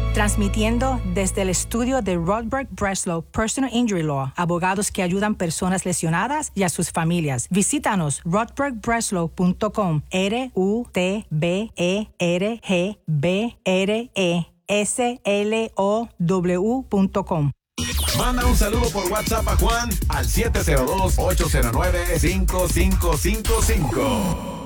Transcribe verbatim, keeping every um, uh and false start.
Transmitiendo desde el estudio de Rodberg Breslow Personal Injury Law, abogados que ayudan personas lesionadas y a sus familias. Visítanos rodberg breslow punto com, R U T B E R G B R E S L O W punto com. Manda un saludo por WhatsApp a Juan al siete cero dos, ocho cero nueve, cinco cinco cinco cinco.